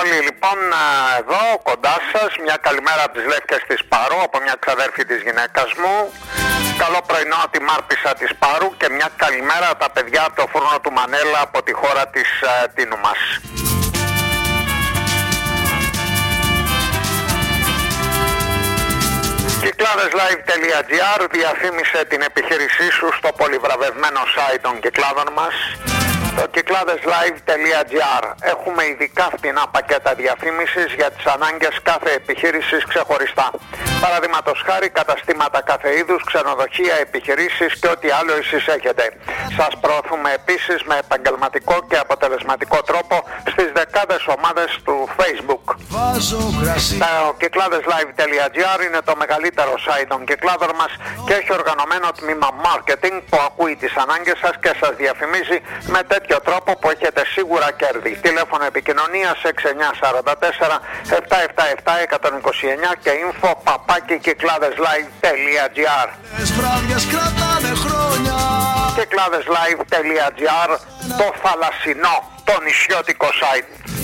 όλοι λοιπόν εδώ κοντά σας. Μια καλημέρα από τις Λεύκες της Πάρου, από μια ξαδέρφη της γυναίκας μου. Καλό πρωινό από τη Μάρπισσα της Πάρου και μια καλημέρα τα παιδιά από το φούρνο του Μανέλα από τη χώρα της Τίνου μας. Κυκλάδεσlive.gr διαφήμισε την επιχείρησή σου στο πολυβραβευμένο site των κυκλάδων μας. Το κυκλάδεσlive.gr. Έχουμε ειδικά φτηνά πακέτα διαφήμισης για τις ανάγκες κάθε επιχείρησης ξεχωριστά. Παραδείγματος χάρη καταστήματα κάθε είδους, ξενοδοχεία, επιχειρήσεις και ό,τι άλλο εσείς έχετε. Σας προωθούμε επίσης με επαγγελματικό και αποτελεσματικό τρόπο στις δεκάδες ομάδες του Facebook. Το κυκλάδεσlive.gr είναι το μεγαλύτερο site των κυκλάδων μας και έχει οργανωμένο τμήμα marketing που ακούει τις ανάγκες σας και σας διαφημίζει με τέτοιο τρόπο που έχετε σίγουρα κέρδη. Τηλέφωνο επικοινωνίας 6944 777 129 και info @κυκλάδεσlive.gr. Κυκλάδεσlive.gr, το θαλασσινό, το νησιώτικο site.